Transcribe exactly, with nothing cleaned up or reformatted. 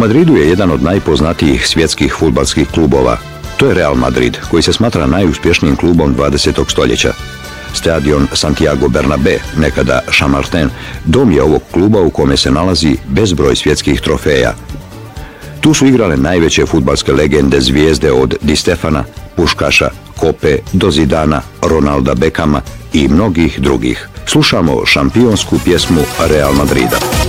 Madridu je jedan od najpoznatijih svjetskih fudbalskih klubova. To je Real Madrid, koji se smatra najuspješnijim klubom dvadesetog stoljeća. Stadion Santiago Bernabé, nekada Chamartin, dom je ovog kluba u kome se nalazi bezbroj svjetskih trofeja. Tu su igrale najveće fudbalske legende, zvijezde od Di Stefana, Puškaša, Kope, do Zidana, Ronalda Beckhama i mnogih drugih. Slušamo šampionsku pjesmu Real Madrida.